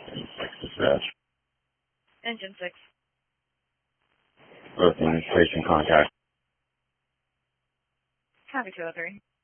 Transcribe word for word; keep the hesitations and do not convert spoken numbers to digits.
Dispatch. Engine six. Looking station contact. Copy two oh three.